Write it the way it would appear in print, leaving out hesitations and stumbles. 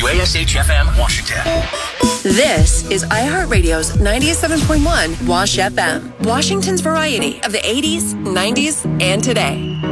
WASH-FM Washington. This is iHeartRadio's 97.1 WASH FM, Washington's variety of the 80s, 90s, and today.